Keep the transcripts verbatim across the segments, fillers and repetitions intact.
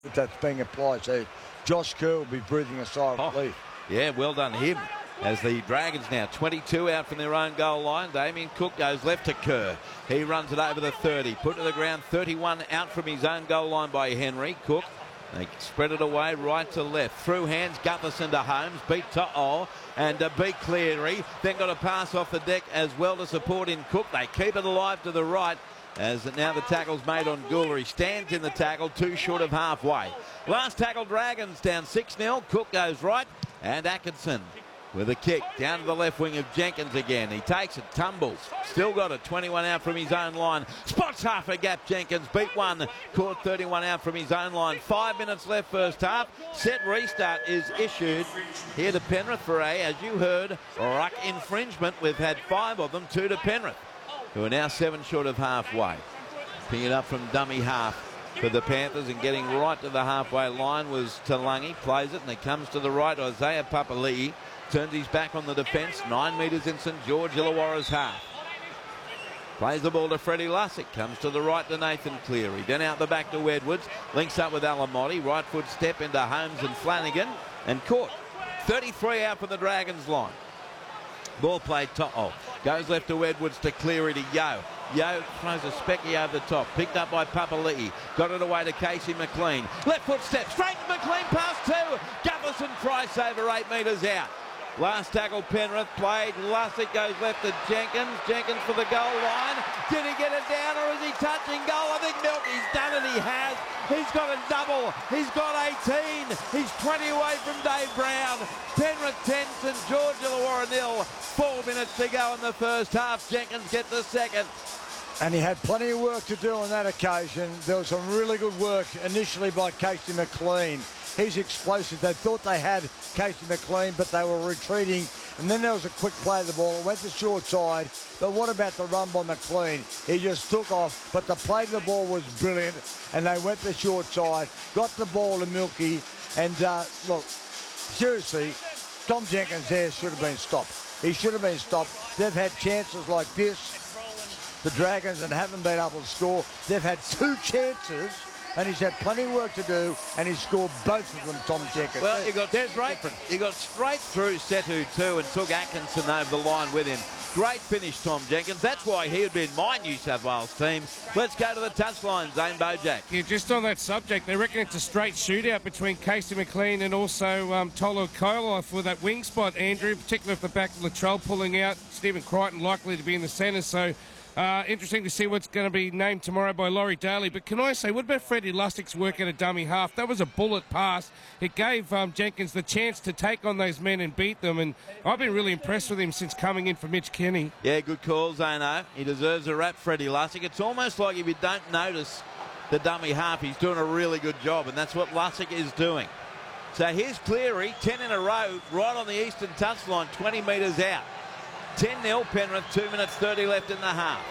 that's being applied. So Josh Kerr will be breathing a sigh of Oh, relief. yeah, well done him. As the Dragons now twenty-two out from their own goal line. Damien Cook goes left to Kerr. He runs it over the thirty. Put to the ground, thirty-one out from his own goal line by Henry. Cook, they spread it away right to left. Through hands, Gutherson to Holmes. Beat To'o and uh, beat Cleary. Then got a pass off the deck as well to support in Cook. They keep it alive to the right. As now the tackle's made on Goular. He stands in the tackle, two short of halfway. Last tackle, Dragons down six nil. Cook goes right and Atkinson with a kick down to the left wing of Jenkins again. He takes it, tumbles, still got it, twenty-one out from his own line. Spots half a gap, Jenkins, beat one, caught thirty-one out from his own line. Five minutes left first half. Set restart is issued here to Penrith for a, as you heard, ruck infringement. We've had five of them, two to Penrith, who are now seven short of halfway. Picking it up from dummy half for the Panthers and getting right to the halfway line was Talangi. Plays it and it comes to the right. Isaiah Papali'i turns his back on the defence. Nine metres in St George Illawarra's half. Plays the ball to Freddie Lussick. Comes to the right to Nathan Cleary. Then out the back to Edwards. Links up with Alamotti. Right foot step into Holmes and Flanagan. And caught. thirty-three out for the Dragons line. Ball played To'o. Goes left to Edwards to Cleary to Yo. Yo throws a specky over the top. Picked up by Papali'i. Got it away to Casey McLean. Left foot step. Straight to McLean. Past two. Gutherson Price over eight metres out. Last tackle Penrith played. Lussick goes left to Jenkins. Jenkins for the goal line. Did he get it down or is he touching goal? I think Milky's done it. He has. He's got a double. He's got eighteen. He's twenty away from Dave Brown. Penrith ten, St George Illawarra nil. Four minutes to go in the first half. Jenkins gets the second. And he had plenty of work to do on that occasion. There was some really good work initially by Casey McLean. He's explosive. They thought they had Casey McLean, but they were retreating. And then there was a quick play of the ball. It went to short side. But what about the run by McLean? He just took off. But the play of the ball was brilliant. And they went to short side, got the ball to Milky. And, uh, look, seriously, Tom Jenkins there should have been stopped. He should have been stopped. They've had chances like this, the Dragons, and haven't been able to score. They've had two chances. And he's had plenty of work to do, and he's scored both of them, Tom Jenkins. Well, he got, straight, he got straight through Setu too and took Atkinson over the line with him. Great finish, Tom Jenkins. That's why he would be in my New South Wales team. Let's go to the touchline, Zane Bojack. Yeah, just on that subject, they reckon it's a straight shootout between Casey McLean and also um, Tolo Kola for that wing spot, Andrew, particularly off the back of Latrell pulling out. Stephen Crichton likely to be in the centre, so... Uh, interesting to see what's going to be named tomorrow by Laurie Daly. But can I say, what about Freddie Lussick's work at a dummy half? That was a bullet pass. It gave um, Jenkins the chance to take on those men and beat them. And I've been really impressed with him since coming in for Mitch Kenny. Yeah, good call, Zano. He deserves a rap, Freddie Lussick. It's almost like if you don't notice the dummy half, he's doing a really good job. And that's what Lussick is doing. So here's Cleary, ten in a row, right on the eastern touchline, twenty metres out. ten nil Penrith, two minutes thirty left in the half.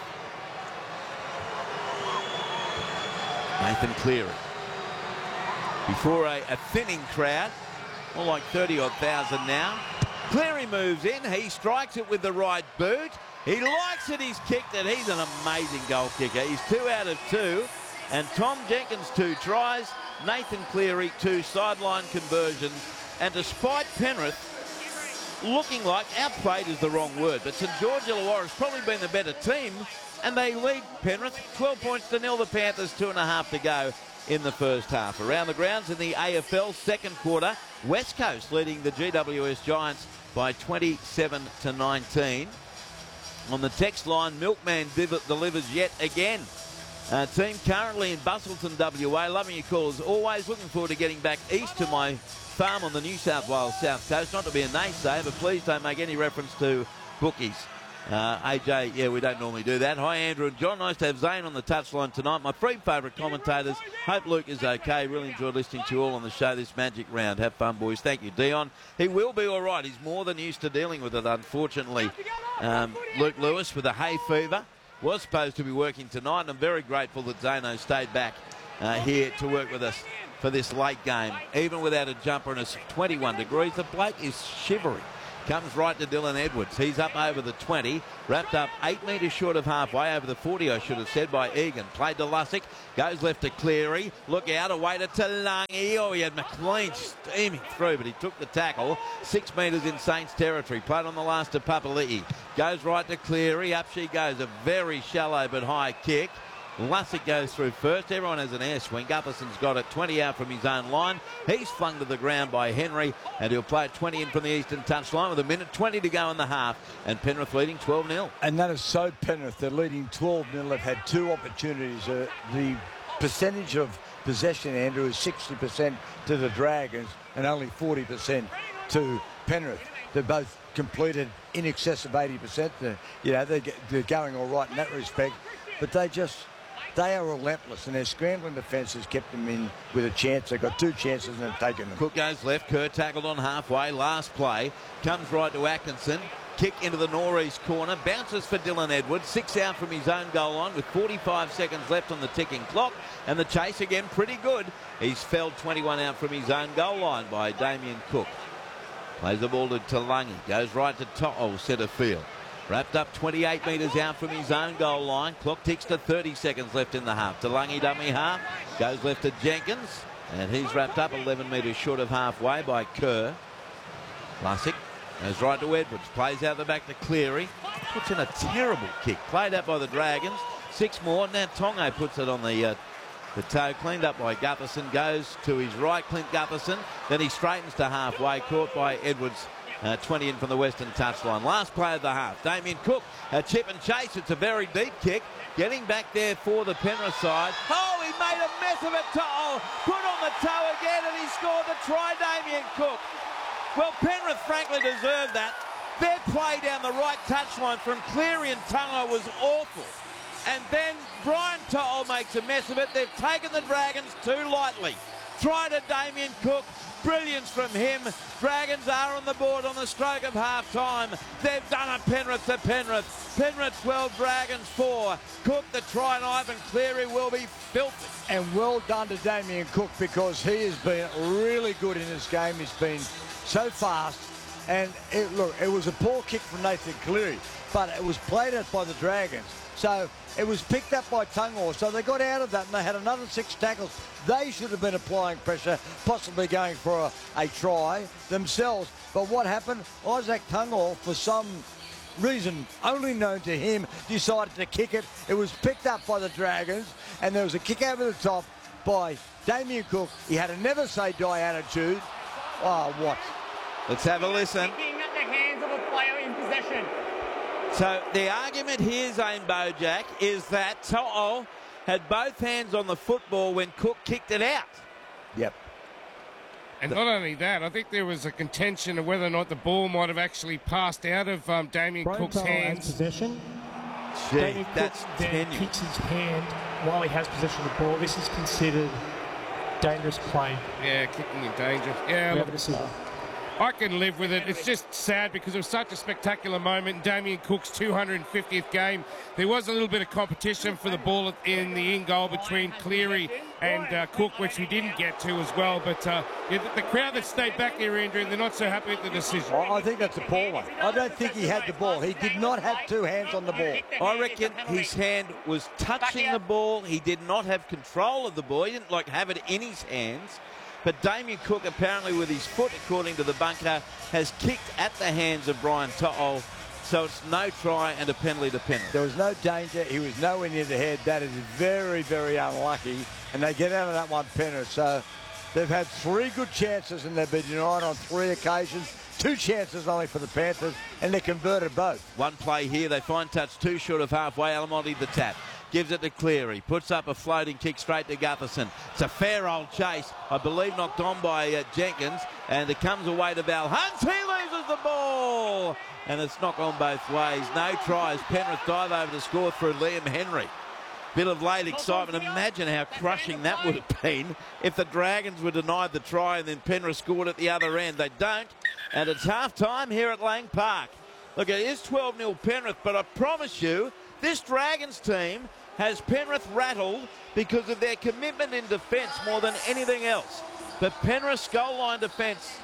Nathan Cleary. Before a, a thinning crowd, more like thirty odd thousand now. Cleary moves in, he strikes it with the right boot. He likes it, he's kicked it. He's an amazing goal kicker. He's two out of two. And Tom Jenkins, two tries. Nathan Cleary, two sideline conversions. And despite Penrith looking like, outplayed is the wrong word, but St George Illawarra has probably been the better team, and they lead Penrith twelve points to nil. The Panthers two and a half to go in the first half. Around the grounds in the A F L second quarter, West Coast leading the G W S Giants by twenty-seven to nineteen. On the text line, Milkman div- delivers yet again. Uh, team currently in Bustleton, W A. Loving your calls always. Looking forward to getting back east to my farm on the New South Wales South Coast. Not to be a naysayer, but please don't make any reference to bookies. Uh, A J, yeah, we don't normally do that. Hi, Andrew and John. Nice to have Zane on the touchline tonight. My three favourite commentators. Hope Luke is okay. Really enjoyed listening to you all on the show this magic round. Have fun, boys. Thank you, Dion. He will be all right. He's more than used to dealing with it, unfortunately. Um, Luke Lewis with a hay fever was supposed to be working tonight, and I'm very grateful that Zano stayed back uh, here to work with us for this late game. Even without a jumper and it's twenty-one degrees, the bloke is shivering. Comes right to Dylan Edwards. He's up over the twenty. Wrapped up eight metres short of halfway. Over the forty, I should have said, by Egan. Played to Lussick. Goes left to Cleary. Look out. Away to Talangi. Oh, he had McLean steaming through, but he took the tackle. Six metres in Saints territory. Played on the last to Papali'i. Goes right to Cleary. Up she goes. A very shallow but high kick. Lussick goes through first. Everyone has an air swing. Gutherson's got it twenty out from his own line. He's flung to the ground by Henry, and he'll play it twenty in from the eastern touchline with a minute twenty to go in the half, and Penrith leading twelve nil. And that is so Penrith. They're leading twelve nil. They've had two opportunities. Uh, the percentage of possession, Andrew, is sixty percent to the Dragons and only forty percent to Penrith. They're both completed in excess of eighty percent. They're, you know, they're, they're going all right in that respect, but they just... They are relentless, and their scrambling defence has kept them in with a chance. They've got two chances and they've taken them. Cook goes left. Kerr tackled on halfway. Last play. Comes right to Atkinson. Kick into the northeast corner. Bounces for Dylan Edwards. Six out from his own goal line with forty-five seconds left on the ticking clock. And the chase again pretty good. He's felled twenty-one out from his own goal line by Damien Cook. Plays the ball to Talangi. Goes right to To'o, centre field. Wrapped up twenty-eight metres out from his own goal line. Clock ticks to thirty seconds left in the half. Talangi dummy half. Goes left to Jenkins. And he's wrapped up eleven metres short of halfway by Kerr. Lussick goes right to Edwards. Plays out the back to Cleary. Puts in a terrible kick. Played out by the Dragons. Six more. Now Tongo puts it on the... Uh, The toe cleaned up by Gutherson. Goes to his right, Clint Gutherson. Then he straightens to halfway. Caught by Edwards. Uh, twenty in from the western touchline. Last play of the half. Damien Cook, a chip and chase. It's a very deep kick. Getting back there for the Penrith side. Oh, he made a mess of it. Oh, put on the toe again, and he scored the try, Damien Cook. Well, Penrith frankly deserved that. Their play down the right touchline from Cleary and Tungo was awful. And then Brian To'o makes a mess of it. They've taken the Dragons too lightly. Try to Damien Cook. Brilliance from him. Dragons are on the board on the stroke of half-time. They've done a Penrith to Penrith. Penrith twelve, Dragons four. Cook the try knife, and Cleary will be filthy. And well done to Damien Cook, because he has been really good in this game. He's been so fast. And it, look, it was a poor kick from Nathan Cleary, but it was played out by the Dragons. So it was picked up by Tungo, so they got out of that and they had another six tackles. They should have been applying pressure, possibly going for a, a try themselves. But what happened? Isaac Tungo, for some reason only known to him, decided to kick it. It was picked up by the Dragons, and there was a kick over the top by Damien Cook. He had a never-say-die attitude. Oh, what? Let's have a listen. Kicking at the hands of a player in possession. So the argument here, Zane Bojack, is that To'o had both hands on the football when Cook kicked it out. Yep. And not only that, I think there was a contention of whether or not the ball might have actually passed out of um, Damien Brian Cook's To'o has hands. possession. Gee, Damien that's Cook then tenuous. kicks his hand while he has possession of the ball. This is considered dangerous play. Yeah, kicking in danger. Yeah, We look, have a decision. I can live with it. It's just sad because it was such a spectacular moment in Damien Cook's two hundred fiftieth game. There was a little bit of competition for the ball in the in-goal between Cleary and uh, Cook, which we didn't get to as well. But uh, yeah, the, the crowd that stayed back there, Andrew, they're not so happy with the decision. I I think that's a poor one. I don't think he had the ball. He did not have two hands on the ball. I reckon his hand was touching the ball. He did not have control of the ball. He didn't like have it in his hands. But Damien Cook, apparently with his foot, according to the bunker, has kicked at the hands of Brian To'o. So it's no try and a penalty to Penrith. There was no danger. He was nowhere near the head. That is very, very unlucky. And they get out of that one, Penrith. So they've had three good chances and they've been denied on three occasions. Two chances only for the Panthers, and they converted both. One play here. They find touch two short of halfway. Alamonte the tap. Gives it to Cleary. Puts up a floating kick straight to Gutherson. It's a fair old chase. I believe knocked on by uh, Jenkins. And it comes away to Val Hunt. He loses the ball. And it's knocked on both ways. No tries. Penrith dive over to score through Liam Henry. Bit of late excitement. Imagine how crushing that would have been if the Dragons were denied the try and then Penrith scored at the other end. They don't. And it's half-time here at Lang Park. Look, it is twelve nil Penrith, but I promise you, this Dragons team has Penrith rattled because of their commitment in defence more than anything else. But Penrith's goal line defence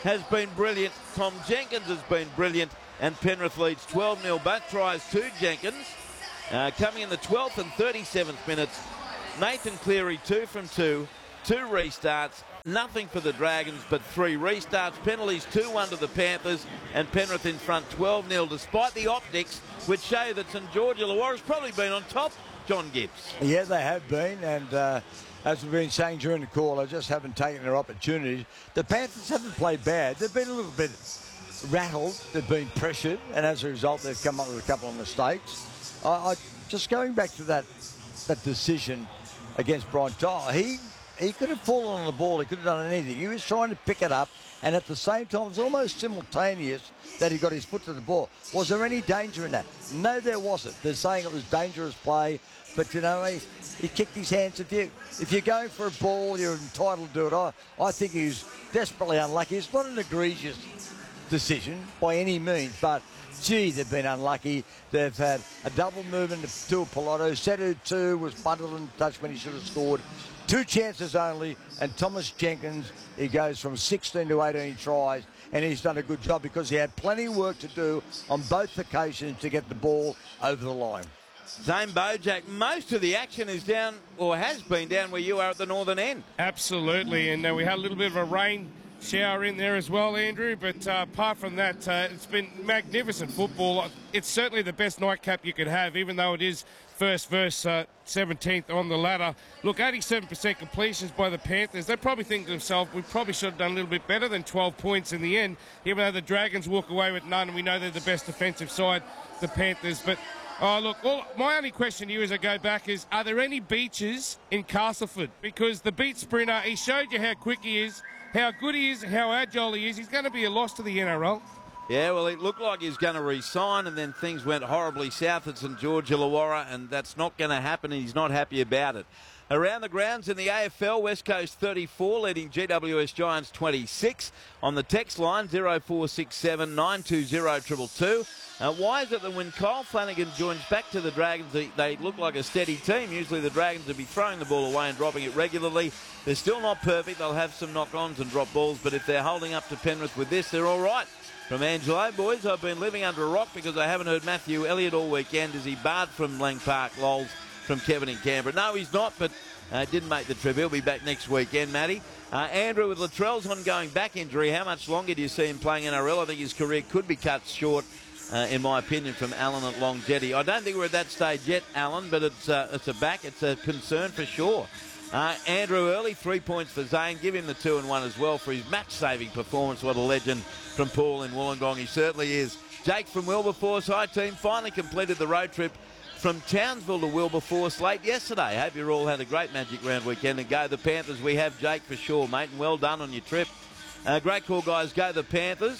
has been brilliant. Tom Jenkins has been brilliant. And Penrith leads twelve nil. Both tries to Jenkins. Uh, coming in the twelfth and thirty-seventh minutes. Nathan Cleary, two from two. Two restarts. Nothing for the Dragons, but three restarts. Penalties, two one to the Panthers. And Penrith in front twelve nil, despite the optics, which show that St George Illawarra's probably been on top, John Gibbs. Yeah, they have been. And uh, as we've been saying during the call, they just haven't taken their opportunities. The Panthers haven't played bad. They've been a little bit rattled. They've been pressured. And as a result, they've come up with a couple of mistakes. I, I just going back to that, that decision against Brian Tyler, he He could have fallen on the ball. He could have done anything. He was trying to pick it up, and at the same time, it was almost simultaneous that he got his foot to the ball. Was there any danger in that? No, there wasn't. They're saying it was dangerous play, but, you know, he, he kicked his hands. If, you, if you're going for a ball, you're entitled to do it. I, I think he was desperately unlucky. It's not an egregious decision by any means, but, gee, they've been unlucky. They've had a double movement to Tuipulotu. Setu two was bundled and touched when he should have scored. Two chances only, and Thomas Jenkins, he goes from sixteen to eighteen tries, and he's done a good job because he had plenty of work to do on both occasions to get the ball over the line. Zane Bojack, most of the action is down, or has been down where you are at the northern end. Absolutely, and uh, we had a little bit of a rain shower in there as well, Andrew, but uh, apart from that, uh, it's been magnificent football. It's certainly the best nightcap you could have, even though it is first verse uh, seventeenth on the ladder. Look, eighty-seven percent completions by the Panthers. They probably think to themselves, we probably should have done a little bit better than twelve points in the end, even though the Dragons walk away with none, and we know they're the best defensive side, the Panthers. But, oh, look, all, my only question to you as I go back is, are there any beaches in Castleford? Because the beat sprinter, he showed you how quick he is, how good he is, how agile he is. He's going to be a loss to the N R L. Yeah, well, it looked like he was going to re-sign, and then things went horribly south at St George Illawarra, and that's not going to happen, and he's not happy about it. Around the grounds in the A F L, West Coast thirty-four, leading G W S Giants twenty-six. On the text line, zero four six seven nine two zero two two two. Uh, why is it that when Kyle Flanagan joins back to the Dragons, they, they look like a steady team? Usually the Dragons would be throwing the ball away and dropping it regularly. They're still not perfect. They'll have some knock-ons and drop balls, but if they're holding up to Penrith with this, they're all right. From Angelo, boys, I've been living under a rock because I haven't heard Matthew Elliott all weekend. Is he barred from Lang Park? Lols from Kevin in Canberra. No, he's not, but uh, didn't make the trip. He'll be back next weekend, Matty. Uh, Andrew, with Latrell's ongoing back injury, how much longer do you see him playing N R L? I think his career could be cut short, uh, in my opinion, from Alan at Long Jetty. I don't think we're at that stage yet, Alan, but it's, uh, it's a back. It's a concern for sure. Uh, Andrew Early, three points for Zane. Give him the two and one as well for his match-saving performance. What a legend from Paul in Wollongong. He certainly is. Jake from Wilberforce. Hi, team. Finally completed the road trip from Townsville to Wilberforce late yesterday. Hope you all had a great Magic Round weekend. And go the Panthers. We have Jake for sure, mate. And well done on your trip. Uh, great call, guys. Go the Panthers.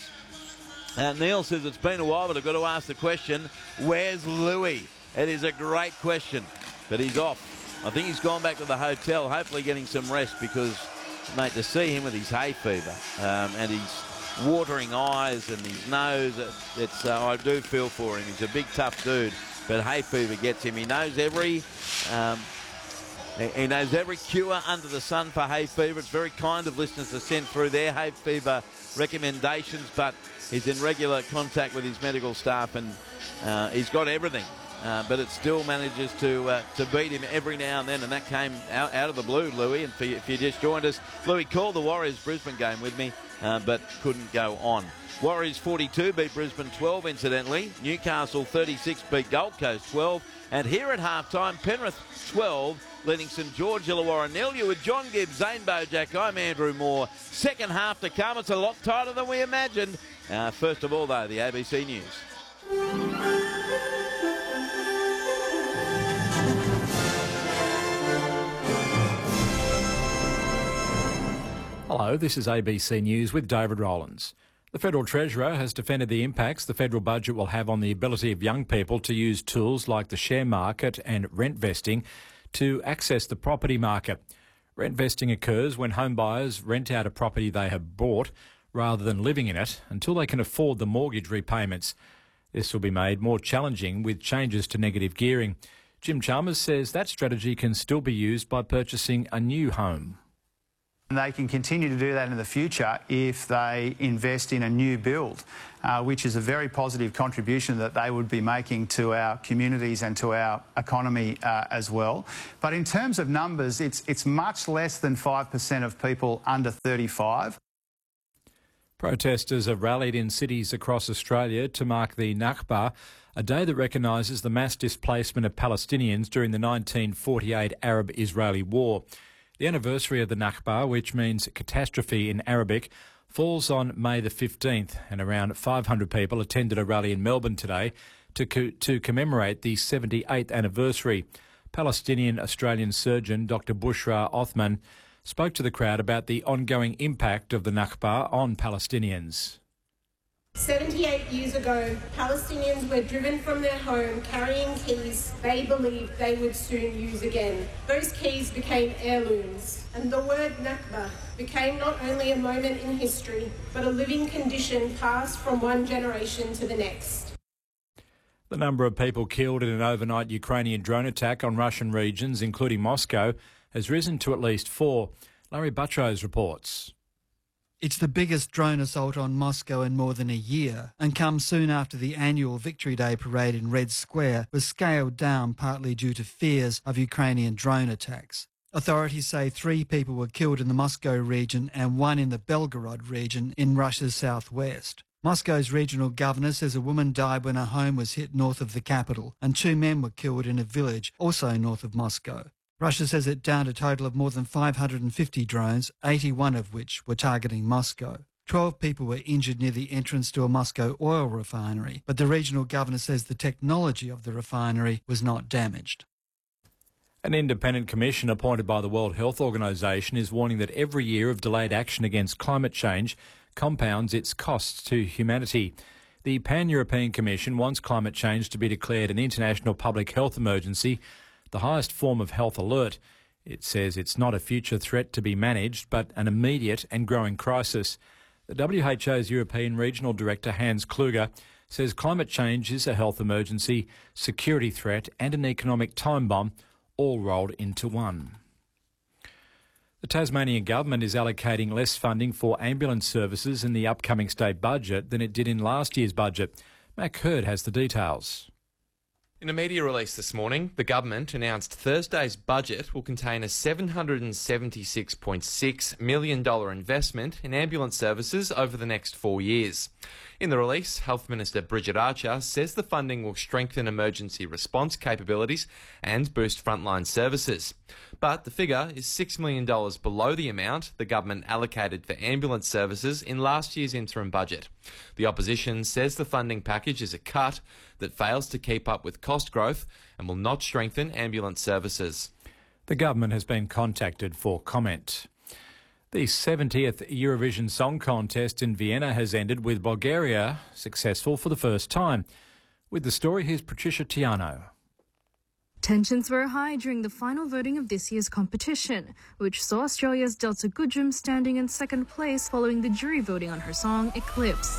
Uh, Neil says it's been a while, but I've got to ask the question, where's Louis? It is a great question, but he's off. I think he's gone back to the hotel, hopefully getting some rest because, mate, to see him with his hay fever um, and his watering eyes and his nose, it's, uh, I do feel for him. He's a big, tough dude, but hay fever gets him. He knows every... Um, He knows every cure under the sun for hay fever. It's very kind of listeners to send through their hay fever recommendations, but he's in regular contact with his medical staff and uh, he's got everything. Uh, but it still manages to uh, to beat him every now and then, and that came out, out of the blue, Louis. And for you, if you just joined us, Louis called the Warriors Brisbane game with me, uh, but couldn't go on. Warriors forty-two beat Brisbane twelve, incidentally. Newcastle thirty-six beat Gold Coast twelve. And here at halftime, Penrith twelve, leading St George Illawarra nil. You with John Gibbs, Zane Bojack, I'm Andrew Moore. Second half to come. It's a lot tighter than we imagined. Uh, first of all, though, the A B C News. Hello, this is A B C News with David Rowlands. The Federal Treasurer has defended the impacts the federal budget will have on the ability of young people to use tools like the share market and rent vesting to access the property market. Rent vesting occurs when home buyers rent out a property they have bought rather than living in it until they can afford the mortgage repayments. This will be made more challenging with changes to negative gearing. Jim Chalmers says that strategy can still be used by purchasing a new home. And they can continue to do that in the future if they invest in a new build, uh, which is a very positive contribution that they would be making to our communities and to our economy uh, as well. But in terms of numbers, it's, it's much less than five percent of people under thirty-five. Protesters have rallied in cities across Australia to mark the Nakba, a day that recognises the mass displacement of Palestinians during the nineteen forty-eight Arab-Israeli War. The anniversary of the Nakba, which means catastrophe in Arabic, falls on May the fifteenth, and around five hundred people attended a rally in Melbourne today to, co- to commemorate the seventy-eighth anniversary. Palestinian Australian surgeon Doctor Bushra Othman spoke to the crowd about the ongoing impact of the Nakba on Palestinians. seventy-eight years ago, Palestinians were driven from their home carrying keys they believed they would soon use again. Those keys became heirlooms, and the word Nakba became not only a moment in history, but a living condition passed from one generation to the next. The number of people killed in an overnight Ukrainian drone attack on Russian regions, including Moscow, has risen to at least four. Larry Buttrose reports. It's the biggest drone assault on Moscow in more than a year and comes soon after the annual Victory Day parade in Red Square was scaled down partly due to fears of Ukrainian drone attacks. Authorities say three people were killed in the Moscow region and one in the Belgorod region in Russia's southwest. Moscow's regional governor says a woman died when her home was hit north of the capital and two men were killed in a village also north of Moscow. Russia says it downed a total of more than five hundred fifty drones, eighty-one of which were targeting Moscow. Twelve people were injured near the entrance to a Moscow oil refinery, but the regional governor says the technology of the refinery was not damaged. An independent commission appointed by the World Health Organization is warning that every year of delayed action against climate change compounds its costs to humanity. The Pan-European Commission wants climate change to be declared an international public health emergency, the highest form of health alert. It says it's not a future threat to be managed, but an immediate and growing crisis. The W H O's European Regional Director, Hans Kluge, says climate change is a health emergency, security threat and an economic time bomb, all rolled into one. The Tasmanian government is allocating less funding for ambulance services in the upcoming state budget than it did in last year's budget. Mac Hurd has the details. In a media release this morning, the government announced Thursday's budget will contain a seven hundred seventy-six point six million dollars investment in ambulance services over the next four years. In the release, Health Minister Bridget Archer says the funding will strengthen emergency response capabilities and boost frontline services. But the figure is six million dollars below the amount the government allocated for ambulance services in last year's interim budget. The opposition says the funding package is a cut that fails to keep up with cost growth and will not strengthen ambulance services. The government has been contacted for comment. The seventieth Eurovision Song Contest in Vienna has ended with Bulgaria successful for the first time. With the story, here's Patricia Tiano. Tensions were high during the final voting of this year's competition, which saw Australia's Delta Goodrem standing in second place following the jury voting on her song Eclipse.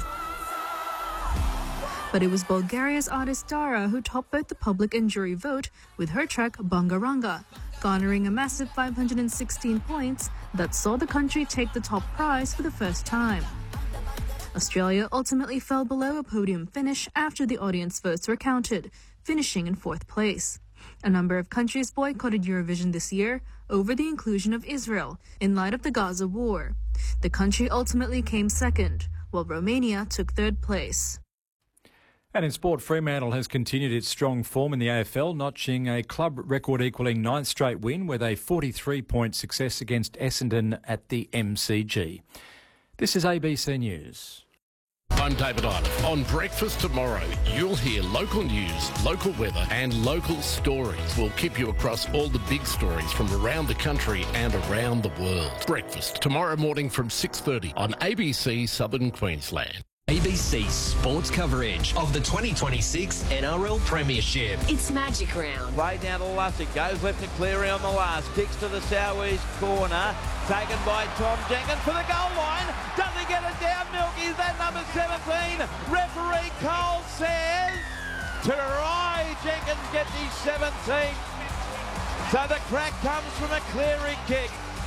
But it was Bulgaria's artist Dara who topped both the public and jury vote with her track Bangaranga, garnering a massive five hundred sixteen points that saw the country take the top prize for the first time. Australia ultimately fell below a podium finish after the audience votes were counted, finishing in fourth place. A number of countries boycotted Eurovision this year over the inclusion of Israel in light of the Gaza war. The country ultimately came second, while Romania took third place. And in sport, Fremantle has continued its strong form in the A F L, notching a club record equalling ninth straight win with a forty-three point success against Essendon at the M C G. This is A B C News. I'm David Iliff. On Breakfast tomorrow, you'll hear local news, local weather and local stories. We'll keep you across all the big stories from around the country and around the world. Breakfast tomorrow morning from six thirty on A B C Southern Queensland. A B C sports coverage of the twenty twenty-six N R L Premiership. It's Magic Round. Way down to Lussick, goes left to Cleary on the last, kicks to the southeast corner, taken by Tom Jenkins for the goal line. Does he get it down, Milky? Is that number seventeen? Referee Cole says, try Jenkins get his seventeenth. So the crack comes from a Cleary kick.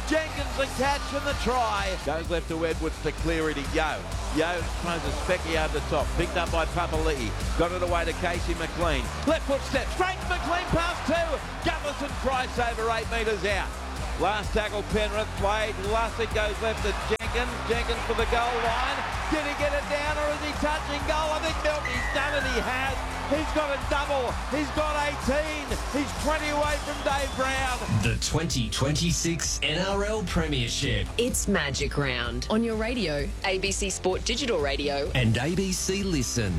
Jenkins the catch and the try. Goes left to Edwards to clear it to Yo. Yo throws a specky over the top. Picked up by Papali'i. Got it away to Casey McLean. Left foot step. Straight to McLean past two. Gutherson Price over eight metres out. Last tackle Penrith played. Lussick goes left to Jenkins. Jenkins for the goal line. Did he get it down or is he touching goal? I think Milton's done it. He has. He's got a double. He's got eighteen. He's twenty away from Dave Brown. The twenty twenty-six N R L Premiership. It's Magic Round on your radio, A B C Sport Digital Radio and A B C Listen.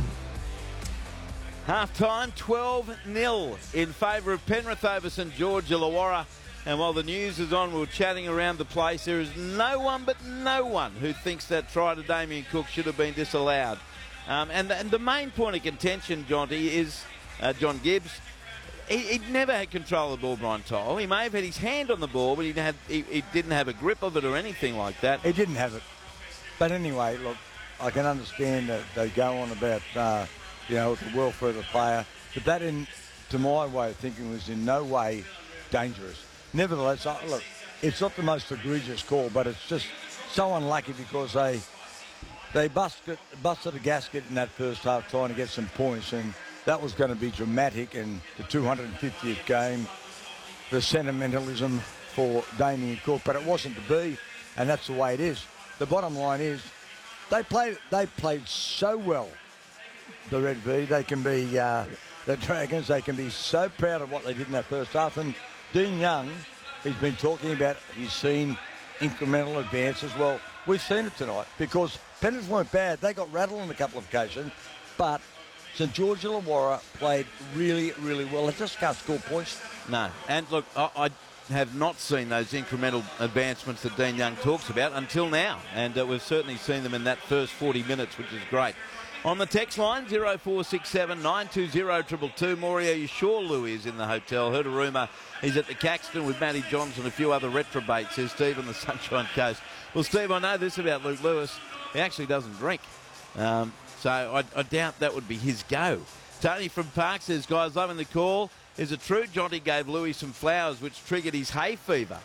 Half time, twelve nil in favour of Penrith over St George Illawarra. And while the news is on, we're chatting around the place. There is no one but no one who thinks that try to Damien Cook should have been disallowed. Um, and, the, and the main point of contention, Jonty, is uh, John Gibbs. He, he'd never had control of the ball, Brian Toll. He may have had his hand on the ball, but he, had, he, he didn't have a grip of it or anything like that. He didn't have it. But anyway, look, I can understand that they go on about, uh, you know, the welfare of the player. But that, in, to my way of thinking, was in no way dangerous. Nevertheless, uh, look, it's not the most egregious call, but it's just so unlucky because they they busted, busted a gasket in that first half trying to get some points, and that was going to be dramatic in the two hundred fiftieth game, the sentimentalism for Damien Cook, but it wasn't to be, and that's the way it is. The bottom line is they played they played so well, the Red V. They can be, uh, the Dragons, they can be so proud of what they did in that first half, and Dean Young, he's been talking about, he's seen incremental advances. Well, we've seen it tonight because Penrith weren't bad. They got rattled on a couple of occasions, but St George Illawarra played really, really well. They just can't score points. No, and look, I, I have not seen those incremental advancements that Dean Young talks about until now, and uh, we've certainly seen them in that first forty minutes, which is great. On the text line, zero four six seven nine two zero two two two. Maury, are you sure Louis is in the hotel? Heard a rumour he's at the Caxton with Matty Johns and a few other retrobates, says Steve on the Sunshine Coast. Well, Steve, I know this about Luke Lewis. He actually doesn't drink. Um, so I, I doubt that would be his go. Tony from Park says, guys, loving the call. Is it true Jonty gave Louis some flowers which triggered his hay fever?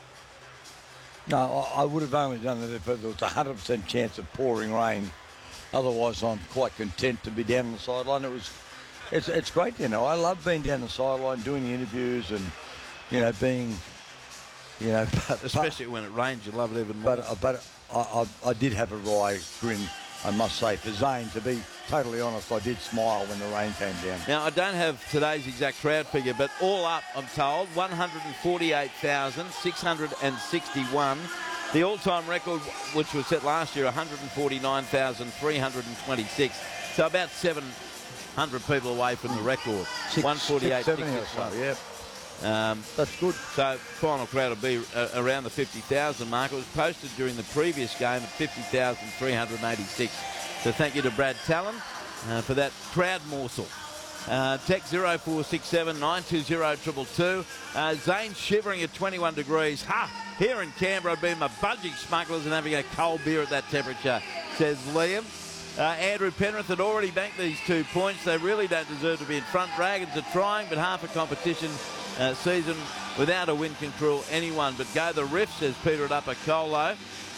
No, I, I would have only done it if there was a one hundred percent chance of pouring rain. Otherwise, I'm quite content to be down on the sideline. It was, it's it's great, you know. I love being down the sideline, doing the interviews, and you know, being, you know, but, especially but, when it rains, you love it even more. But but I, I I did have a wry grin, I must say, for Zane. To be totally honest, I did smile when the rain came down. Now I don't have today's exact crowd figure, but all up, I'm told, one hundred forty-eight thousand six hundred sixty-one. The all-time record, which was set last year, one hundred forty-nine thousand three hundred twenty-six. So about seven hundred people away from the record. Six, one forty-eight, six, seventy or so, yeah. Um, That's good. So final crowd will be uh, around the fifty thousand mark. It was posted during the previous game at fifty thousand three hundred eighty-six. So thank you to Brad Talon uh, for that crowd morsel. Uh, text zero four six seven nine two zero two two two. Uh, Zane shivering at twenty-one degrees. Ha! Here in Canberra, I'd be my budgie smugglers and having a cold beer at that temperature, says Liam. Uh, Andrew Penrith had already banked these two points. They really don't deserve to be in front. Dragons are trying, but half a competition uh, season without a win can rule anyone. But go the Riff, says Peter at Upper Colo.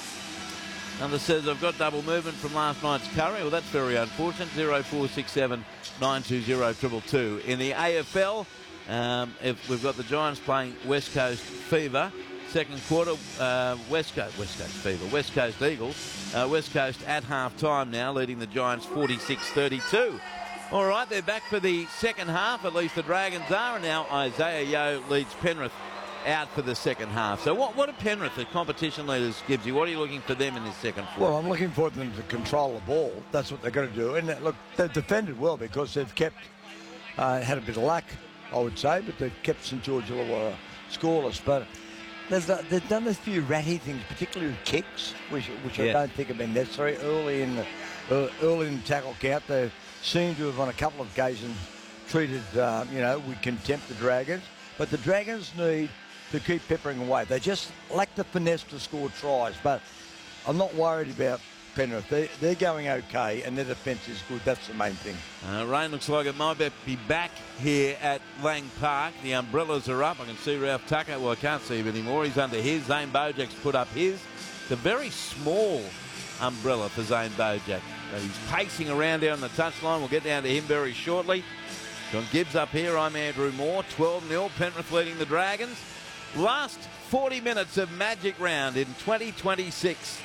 Another says, I've got double movement from last night's curry. Well, that's very unfortunate. zero four six seven nine two zero two two two. In the A F L, um, if we've got the Giants playing West Coast Fever. Second quarter, uh, West Coast, West Coast Fever, West Coast Eagles. Uh, West Coast at half-time now, leading the Giants forty-six thirty-two. All right, they're back for the second half, at least the Dragons are, and now Isaiah Yeo leads Penrith out for the second half. So what, what are Penrith, the competition leaders, Gibbsy? What are you looking for them in this second quarter? Well, I'm looking for them to control the ball. That's what they're going to do. And look, they've defended well because they've kept, uh, had a bit of luck, I would say, but they've kept St George Illawarra scoreless. But They've, they've done a few ratty things, particularly with kicks, which, which yeah. I don't think have been necessary. Early in the uh, early in the tackle count, they seem to have on a couple of occasions treated, uh, you know, with contempt the Dragons. But the Dragons need to keep peppering away. They just lack the finesse to score tries. But I'm not worried about Penrith. They, they're going okay, and their defence is good. That's the main thing. Uh, rain looks like it might be back here at Lang Park. The umbrellas are up. I can see Ralph Tucker. Well, I can't see him anymore. He's under his. Zane Bojak's put up his. It's a very small umbrella for Zane Bojak. So he's pacing around down the touchline. We'll get down to him very shortly. John Gibbs up here. I'm Andrew Moore. twelve nil. Penrith leading the Dragons. Last forty minutes of Magic Round in twenty twenty-six.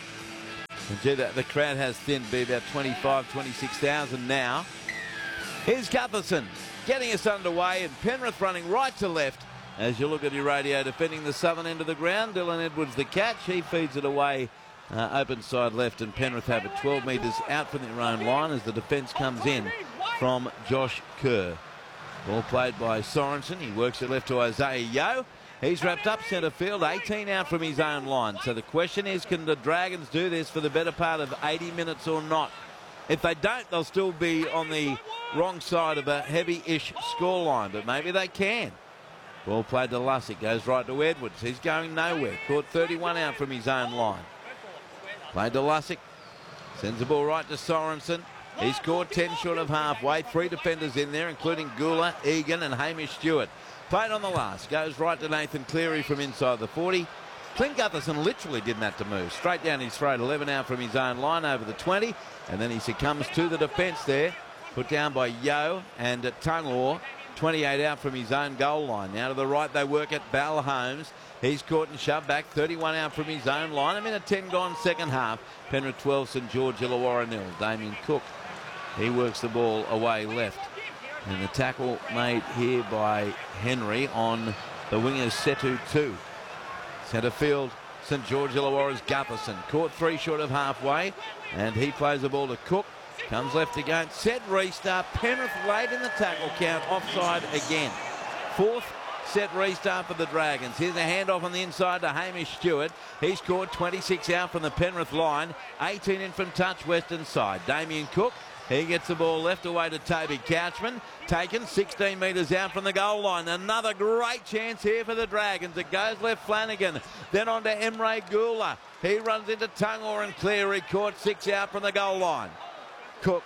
The crowd has thinned, be about twenty-five, twenty-six thousand now. Here's Gutherson getting us underway, and Penrith running right to left. As you look at your radio, defending the southern end of the ground, Dylan Edwards the catch. He feeds it away uh, open side left, and Penrith have it twelve metres out from their own line as the defence comes in from Josh Kerr. Ball played by Sorensen. He works it left to Isaiah Yeo. He's wrapped up centre field, eighteen out from his own line. So the question is, can the Dragons do this for the better part of eighty minutes or not? If they don't, they'll still be on the wrong side of a heavy-ish scoreline, but maybe they can. Ball played to Lussick, goes right to Edwards. He's going nowhere. Caught thirty-one out from his own line. Played to Lussick. Sends the ball right to Sorensen. He's scored ten short of halfway. Three defenders in there, including Gula, Egan and Hamish Stewart. Played on the last. Goes right to Nathan Cleary from inside the forty. Clint Gutherson literally didn't have to move. Straight down his throat. eleven out from his own line over the twenty. And then he succumbs to the defence there. Put down by Yeo and Tunglaw. twenty-eight out from his own goal line. Now to the right they work at Bal Holmes. He's caught and shoved back. thirty-one out from his own line. A minute ten gone second half. Penrith twelve, St George Illawarra nil. Damien Cook. He works the ball away left. And the tackle made here by Henry on the wingers Setu two. Centre field, St George Illawarra's Gutherson. Caught three short of halfway. And he plays the ball to Cook. Comes left again. Set restart. Penrith late in the tackle count. Offside again. Fourth set restart for the Dragons. Here's a handoff on the inside to Hamish Stewart. He's scored twenty-six out from the Penrith line. eighteen in from touch western side. Damien Cook. He gets the ball left away to Toby Couchman. Taken sixteen metres out from the goal line. Another great chance here for the Dragons. It goes left Flanagan. Then on to Emre Gula. He runs into Tunglaw and Cleary. Caught six out from the goal line. Cook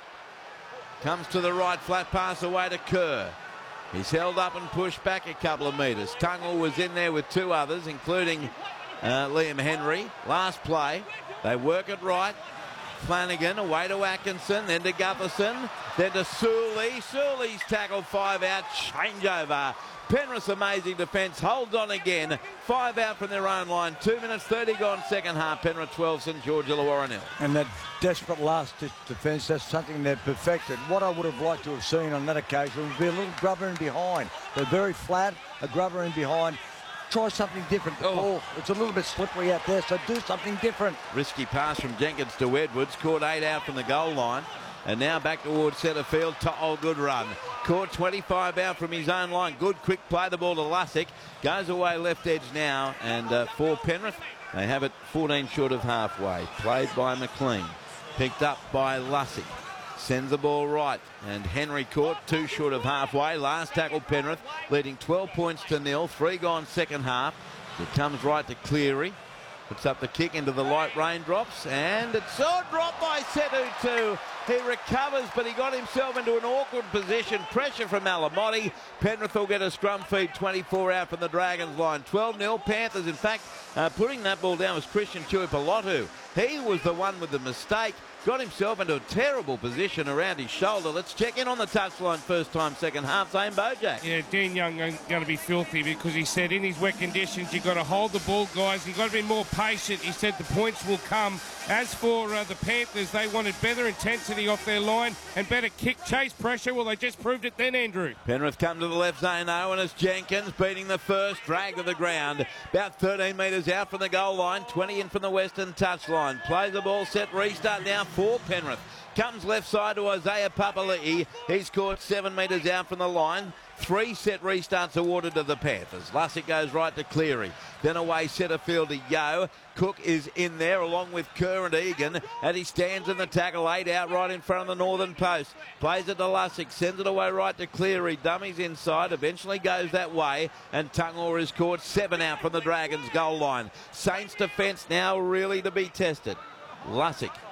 comes to the right. Flat pass away to Kerr. He's held up and pushed back a couple of metres. Tunglaw was in there with two others, including uh, Liam Henry. Last play. They work it right. Flanagan away to Atkinson, then to Gutherson, then to Suley. Suley's tackled five out, changeover. Penrith's amazing defence holds on again. Five out from their own line. Two minutes thirty gone second half. Penrith twelve, St George Illawarra nil. And that desperate last defence, that's something they've perfected. What I would have liked to have seen on that occasion would be a little grubber in behind. They're very flat, a grubber in behind. Try something different. The ball, it's a little bit slippery out there, so do something different. Risky pass from Jenkins to Edwards. Caught eight out from the goal line. And now back towards centre field. Oh, good run. Caught twenty-five out from his own line. Good quick play. The ball to Lussick. Goes away left edge now. And uh, for Penrith, they have it fourteen short of halfway. Played by McLean. Picked up by Lussick. Sends the ball right. And Henry caught two short of halfway. Last tackle Penrith. Leading twelve points to nil. Three gone second half. It comes right to Cleary. Puts up the kick into the light raindrops, and it's all dropped by Setu two. He recovers, but he got himself into an awkward position. Pressure from Alamotti. Penrith will get a scrum feed, twenty-four out from the Dragons line. twelve nil Panthers. In fact, uh, putting that ball down was Christian Tuipulotu. He was the one with the mistake. Got himself into a terrible position around his shoulder. Let's check in on the touchline first time, second half. Zane Bojak. Yeah, Dean Young going to be filthy because he said in his wet conditions, you've got to hold the ball, guys. You've got to be more patient. He said the points will come. As for uh, the Panthers, they wanted better intensity off their line and better kick chase pressure. Well, they just proved it then, Andrew. Penrith come to the left zone now, and it's Jenkins beating the first, drag to the ground. About thirteen metres out from the goal line, twenty in from the western touchline. Plays the ball, set, restart now for Penrith. Comes left side to Isaiah Papali'i. He's caught seven metres out from the line. Three set restarts awarded to the Panthers. Lussick goes right to Cleary. Then away centre field to Yeo. Cook is in there along with Kerr and Egan. And he stands in the tackle. Eight out right in front of the northern post. Plays it to Lussick. Sends it away right to Cleary. Dummies inside. Eventually goes that way. And Tunglaw is caught seven out from the Dragons goal line. Saints defence now really to be tested. Lussick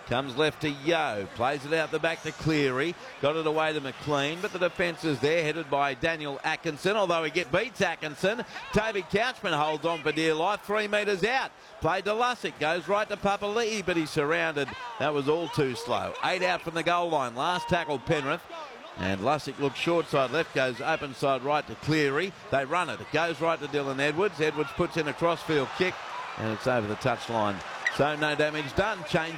Comes left to Yo. Plays it out the back to Cleary. Got it away to McLean, but the defence is there, headed by Daniel Atkinson. Although he get beats Atkinson, Toby Couchman holds on for dear life. Three metres out. Played to Lussick. Goes right to Papali'i, but he's surrounded. That was all too slow. Eight out from the goal line. Last tackle, Penrith. And Lussick looks short side left, goes open side right to Cleary. They run it. It goes right to Dylan Edwards. Edwards puts in a crossfield kick, and it's over the touchline. So no damage done. Change